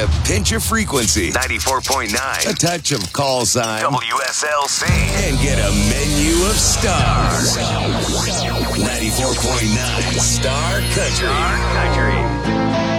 to pinch a frequency, 94.9, a touch of call sign, WSLC, and get a menu of stars. 94.9 Star Country.